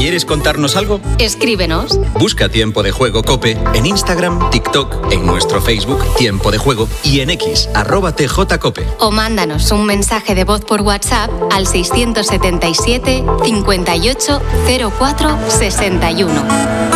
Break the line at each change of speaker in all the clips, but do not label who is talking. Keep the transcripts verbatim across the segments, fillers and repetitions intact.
¿Quieres contarnos algo?
Escríbenos.
Busca Tiempo de Juego COPE en Instagram, TikTok, en nuestro Facebook Tiempo de Juego y en X, arroba tjcope.
O mándanos un mensaje de voz por WhatsApp al seiscientos setenta y siete, cincuenta y ocho, cero cuatro, sesenta y uno.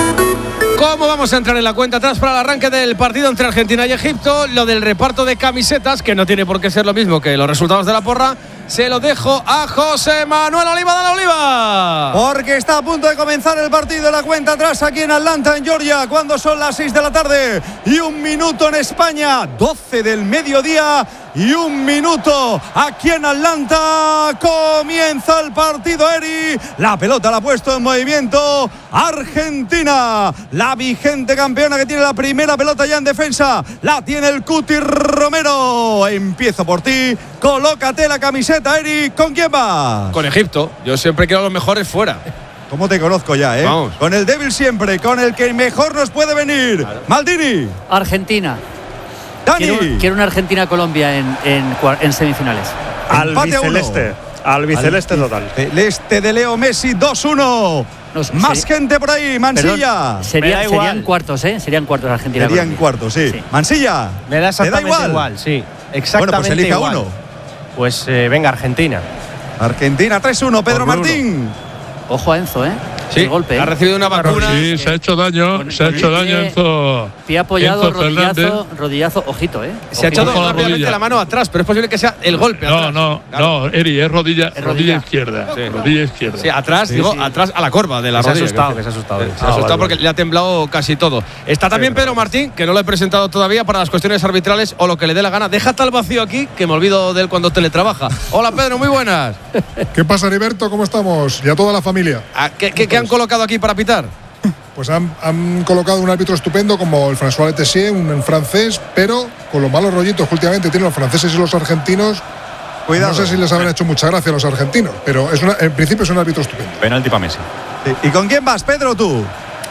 ¿Cómo vamos a entrar en la cuenta atrás para el arranque del partido entre Argentina y Egipto? Lo del reparto de camisetas, que no tiene por qué ser lo mismo que los resultados de la porra, se lo dejo a José Manuel Oliva. ¡Dale, Oliva!
Porque está a punto de comenzar el partido de la cuenta atrás aquí en Atlanta, en Georgia, cuando son las seis de la tarde y un minuto en España, doce del mediodía y un minuto aquí en Atlanta. Comienza el partido, Eri. La pelota la ha puesto en movimiento Argentina, la vigente campeona que tiene la primera pelota ya en defensa. La tiene el Cuti Romero. Empiezo por ti. Colócate la camiseta, Eri. ¿Con quién vas?
Con Egipto. Yo siempre quiero a los mejores fuera.
¿Cómo te conozco ya, eh?
Vamos.
Con el débil siempre, con el que mejor nos puede venir. Claro. Maldini.
Argentina.
Dani.
Quiero, quiero una Argentina-Colombia en, en, en semifinales.
Albiceleste. Albiceleste total.
El este de Leo Messi, dos uno. No, Más sería, gente por ahí, Mansilla.
Perdón, sería, serían cuartos, ¿eh? Serían cuartos Argentina.
Serían cuartos, sí. sí. Mansilla.
Me da exactamente
igual?
igual, sí. Exactamente
bueno, pues elija
igual.
uno.
Pues eh, venga, Argentina.
Argentina tres uno, Pedro por Martín.
Uno. Ojo a Enzo, ¿eh?
Sí, el golpe, ¿eh? Ha recibido una vacuna.
Sí, se ha hecho daño, con, se ha hecho daño Enzo.
Pie apoyado, Enzo rodillazo, Fernández. rodillazo, ojito, ¿eh?
Ojito. Se ha echado rápidamente la, la mano atrás, pero es posible que sea el golpe.
No,
atrás.
no,
claro.
no, Eri, es rodilla,
es rodilla.
rodilla izquierda. Sí, rodilla izquierda.
Sí, atrás,
sí,
digo,
sí.
atrás a la corva de la
se
rodilla.
Ha asustado, que se ha asustado.
Se ha asustado, ah, asustado vale, porque vale. le ha temblado casi todo. Está también sí, Pedro Martín, que no lo he presentado todavía para las cuestiones arbitrales o lo que le dé la gana. Deja tal vacío aquí que me olvido de él cuando teletrabaja. Hola, Pedro, muy buenas.
¿Qué pasa, Heriberto? ¿Cómo estamos? Y a toda la familia.
¿Qué, qué, qué han colocado aquí para pitar?
Pues han, han colocado un árbitro estupendo como el François Letessier, un francés, pero con los malos rollitos que últimamente tienen los franceses y los argentinos. Cuidado. No sé si les habrán hecho mucha gracia a los argentinos, pero es una, en principio es un árbitro estupendo.
Penalti para Messi.
Sí. ¿Y con quién vas, Pedro, tú?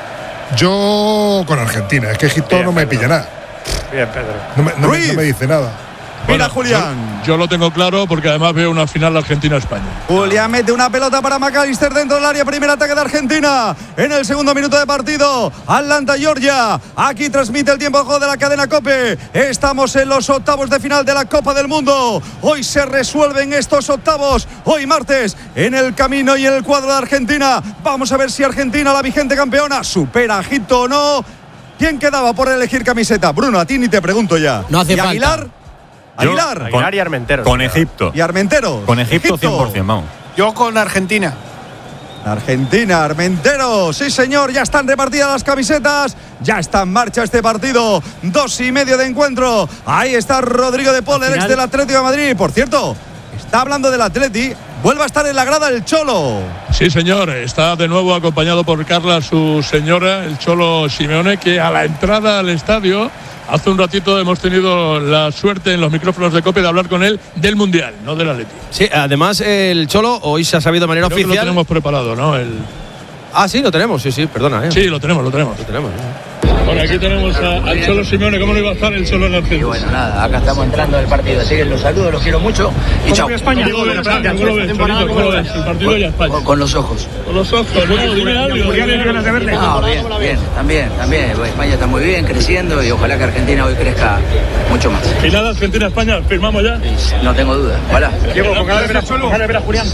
Yo con Argentina, es que Egipto bien, no me Pedro. pilla nada.
Bien, Pedro.
No me, no me, no me dice nada.
Mira,
bueno,
Julián.
Yo, yo lo tengo claro porque además veo una final Argentina-España.
Julián mete una pelota para McAllister dentro del área. Primer ataque de Argentina en el segundo minuto de partido. Atlanta, Georgia. Aquí transmite el tiempo de juego de la cadena COPE. Estamos en los octavos de final de la Copa del Mundo. Hoy se resuelven estos octavos. Hoy martes en el camino y en el cuadro de Argentina. Vamos a ver si Argentina, la vigente campeona, supera a Egipto o no. ¿Quién quedaba por elegir camiseta? Bruno, a ti ni te pregunto ya.
No hace
¿Y
falta.
Aguilar? Aguilar.
Yo, Aguilar y Armenteros.
Con Egipto.
Y Armenteros.
Con Egipto, Egipto cien por ciento, vamos.
Yo con Argentina.
Argentina, Armenteros, sí señor, ya están repartidas las camisetas, ya está en marcha este partido, dos y medio de encuentro. Ahí está Rodrigo de Paul, el ex del Atlético de Madrid. Por cierto, está hablando del Atleti, vuelve a estar en la grada el Cholo.
Sí señor, está de nuevo acompañado por Carla, su señora, el Cholo Simeone, que a la entrada al estadio hace un ratito hemos tenido la suerte en los micrófonos de COPE de hablar con él del Mundial, no del Atleti.
Sí, además el Cholo hoy se ha sabido de manera
Creo
oficial.
Que lo tenemos preparado, ¿no? El...
Ah, sí, lo tenemos, sí, sí, perdona. ¿eh?
Sí, lo tenemos, lo tenemos.
Lo tenemos. ¿eh?
Bueno, aquí tenemos a, al Cholo Simeone. ¿Cómo le iba a estar el Cholo en la
Y bueno, nada, acá estamos entrando al partido. Así que los saludo, los quiero mucho y chao.
España? ¿Cómo lo ves, ¿Cómo lo ves, Cholito? ¿Cómo lo ves? El partido y España.
Con, con los ojos.
Con los ojos. Bueno, dime algo.
No, bien, bien, también, también. España está muy bien, creciendo y ojalá que Argentina hoy crezca mucho más.
¿Y nada, Argentina-España? ¿Firmamos ya?
No tengo duda. Ojalá.
Diego, con ganas de ver a Julián.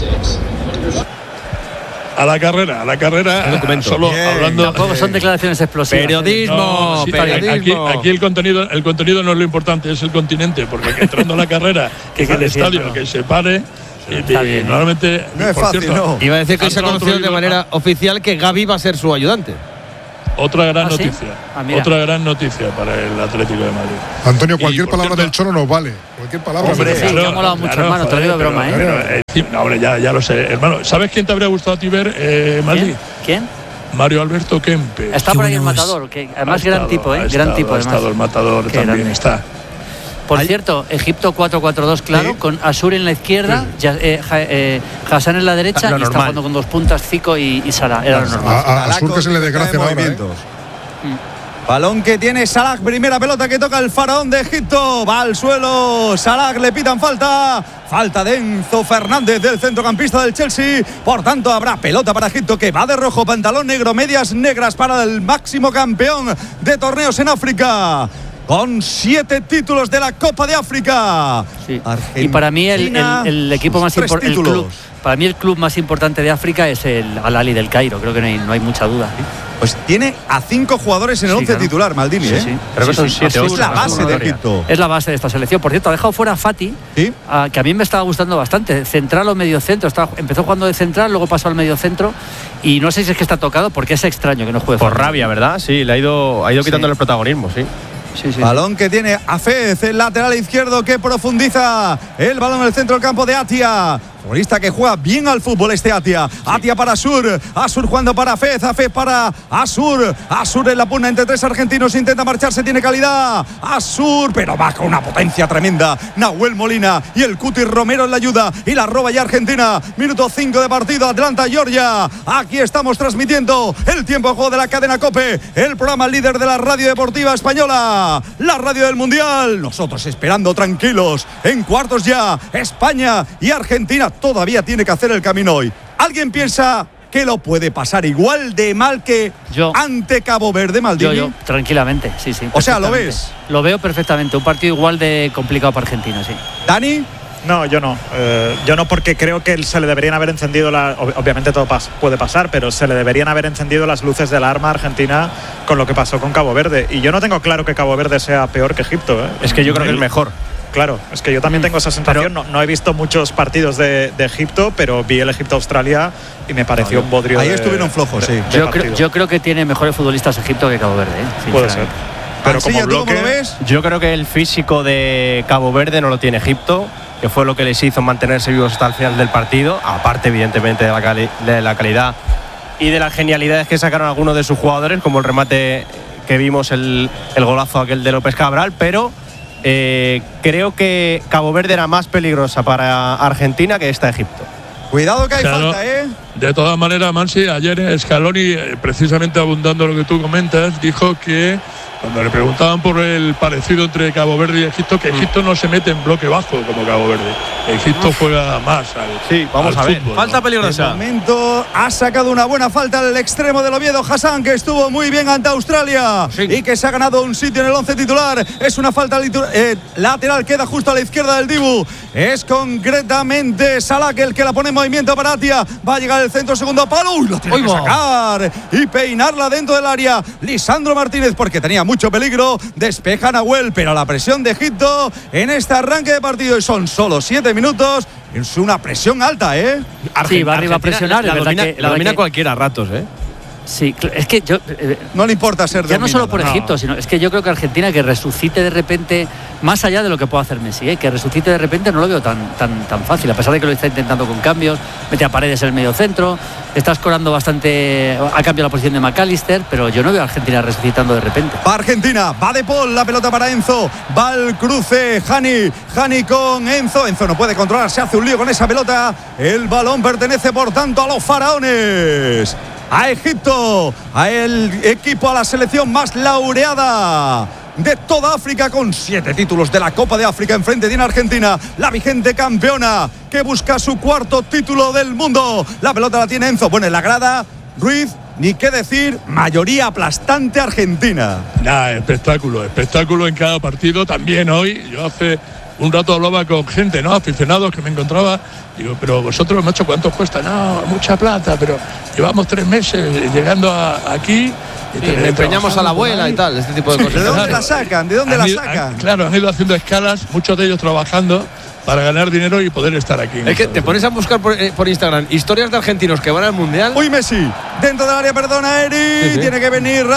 A la carrera, a la carrera. Solo
Bien.
hablando.
Tampoco son declaraciones explosivas.
Periodismo,
no, sí,
periodismo.
Aquí, aquí el contenido, el contenido no es lo importante, es el continente, porque entrando a la carrera, que, que el estadio, no. que se pare. Y, y, normalmente.
No es fácil,
cierto,
no.
Iba a decir que hoy se ha conocido de manera oficial que Gavi va a ser su ayudante.
Otra gran
¿Ah,
noticia.
¿sí? Ah,
otra gran noticia para el Atlético de Madrid.
Antonio, cualquier
y,
palabra
cierto,
del Cholo nos vale. Cualquier palabra.
Hombre, sí, claro, que ha molado mucho, claro, hermano, te lo digo de broma,
pero,
¿eh?
Pero, eh, no, hombre, ya, ya lo sé. Hermano, ¿sabes quién te habría gustado a ti ver, eh, Madrid?
¿Quién?
Mario Alberto Kempes.
Está por ahí el Matador, que además gran tipo, ¿eh? Gran tipo, además.
Ha estado el Matador también, está.
Por cierto, Egipto cuatro cuatro dos, claro, sí. Con Asur en la izquierda, sí. ya, eh, eh, Hassan en la derecha y está jugando con dos puntas, Zico y, y Salah. Era lo normal.
A, a Asur que se le desgracia ahora, ¿eh?
Balón que tiene Salah, primera pelota que toca el faraón de Egipto. Va al suelo, Salah, le pitan falta. Falta de Enzo Fernández, del centrocampista del Chelsea. Por tanto, habrá pelota para Egipto, que va de rojo, pantalón negro, medias negras para el máximo campeón de torneos en África, con siete títulos de la Copa de África.
Sí. Y para mí el, el, el equipo más importante, para mí el club más importante de África es el Al-Ahly del Cairo. Creo que no hay, no hay mucha duda. ¿Sí?
Pues tiene a cinco jugadores en el sí, once claro. titular, Maldini.
Sí,
¿eh?
sí.
Creo
sí,
que son
sí.
siete. Es la base de Egipto.
Es la base de esta selección. Por cierto, ha dejado fuera a Fati, ¿sí? a, que a mí me estaba gustando bastante. Central o medio centro. Estaba, empezó jugando de central, luego pasó al medio centro. Y no sé si es que está tocado, porque es extraño que no juegue.
Por Fati. Rabia, ¿verdad? Sí, le ha ido, ha ido quitándole sí. el protagonismo, sí.
Sí, sí, balón sí. que tiene Hafez, el lateral izquierdo, que profundiza el balón en el centro del campo de Atia. Futbolista que juega bien al fútbol este Atia. Sí. Atia para Asur. Asur jugando para Hafez. Hafez para Asur. Asur en la pugna entre tres argentinos. Intenta marcharse. Tiene calidad. Asur, pero va con una potencia tremenda. Nahuel Molina y el Cuti Romero en la ayuda. Y la roba ya Argentina. Minuto cinco de partido. Atlanta, Georgia. Aquí estamos transmitiendo el tiempo de juego de la cadena COPE. El programa líder de la radio deportiva española. La radio del Mundial. Nosotros esperando tranquilos. En cuartos ya. España y Argentina. Todavía tiene que hacer el camino hoy. ¿Alguien piensa que lo puede pasar igual de mal que
yo,
ante Cabo Verde, Maldini?
Yo, yo, tranquilamente, sí, sí.
O sea, ¿lo ves?
Lo veo perfectamente. Un partido igual de complicado para Argentina, sí.
¿Dani?
No, yo no. Eh, yo no, porque creo que se le deberían haber encendido, la, obviamente todo pas, puede pasar, pero se le deberían haber encendido las luces de la arma a Argentina con lo que pasó con Cabo Verde. Y yo no tengo claro que Cabo Verde sea peor que Egipto. ¿eh?
Es que yo creo que es mejor.
Claro, es que yo también tengo esa sensación. No, no he visto muchos partidos de, de Egipto, pero vi el Egipto-Australia y me pareció no, un bodrio.
Ahí
de,
estuvieron flojos,
de,
sí.
De
yo, creo, yo creo que tiene mejores futbolistas Egipto que Cabo Verde. ¿eh?
Puede ser. Pero
Ansilla,
como bloque,
¿tú cómo lo ves?
Yo creo que el físico de Cabo Verde no lo tiene Egipto, que fue lo que les hizo mantenerse vivos hasta el final del partido, aparte evidentemente de la, cali de la calidad y de las genialidades que sacaron algunos de sus jugadores, como el remate que vimos, el, el golazo aquel de López Cabral, pero eh, creo que Cabo Verde era más peligrosa para Argentina que esta Egipto.
Cuidado que hay
claro,
falta, ¿eh?
De todas maneras, Mansi, ayer Scaloni, precisamente abundando lo que tú comentas, dijo que cuando le preguntaban por el parecido entre Cabo Verde y Egipto, que Egipto no se mete en bloque bajo como Cabo Verde. Egipto juega más al,
sí, vamos
al
a ver.
fútbol,
falta
¿no?
peligrosa.
De momento ha sacado una buena falta el extremo del Oviedo, Hassan, que estuvo muy bien ante Australia sí. y que se ha ganado un sitio en el once titular. Es una falta eh, lateral, queda justo a la izquierda del Dibu. Es concretamente Salah el que la pone en movimiento para Atia. Va a llegar el centro, segundo palo. Uy, lo tiene Uy, que sacar y peinarla dentro del área. Lisandro Martínez, porque tenía mucho peligro. Despeja Nahuel, pero la presión de Egipto en este arranque de partido, y son solo siete minutos. Es una presión alta, ¿eh?
Sí, va arriba a presionar.
La, la domina,
que,
la domina
que...
cualquiera a ratos, ¿eh?
Sí, es que yo... Eh,
no le importa ser
ya
dominado.
no solo por Egipto, no. sino es que yo creo que Argentina, que resucite de repente, más allá de lo que pueda hacer Messi, ¿eh? que resucite de repente no lo veo tan, tan, tan fácil, a pesar de que lo está intentando con cambios, mete a Paredes en el medio centro, está escorando bastante, ha cambiado la posición de McAllister, pero yo no veo a Argentina resucitando de repente.
Va Argentina, va De Paul, la pelota para Enzo, va al cruce, Hani, Hani con Enzo, Enzo no puede controlar, se hace un lío con esa pelota, el balón pertenece por tanto a los faraones, a Egipto, a el equipo, a la selección más laureada de toda África, con siete títulos de la Copa de África. Enfrente tiene Argentina, la vigente campeona, que busca su cuarto título del mundo. La pelota la tiene Enzo, bueno, en la grada, Ruiz, ni qué decir, mayoría aplastante argentina.
Nah, espectáculo, espectáculo en cada partido, también hoy. Yo hace un rato hablaba con gente, ¿no? Aficionados que me encontraba. Digo, pero vosotros, macho, ¿cuánto cuesta? No, mucha plata, pero llevamos tres meses llegando a, aquí.
Y sí, le empeñamos a la abuela y tal, este tipo de cosas.
¿De dónde
claro.
la sacan? ¿De dónde
han
la
ido,
sacan?
Han, claro, han ido haciendo escalas, muchos de ellos trabajando para ganar dinero y poder estar aquí.
Es que te pones a buscar por, eh, por Instagram historias de argentinos que van al Mundial.
Uy, Messi, dentro del área, perdona, Eri, sí, sí. tiene que venir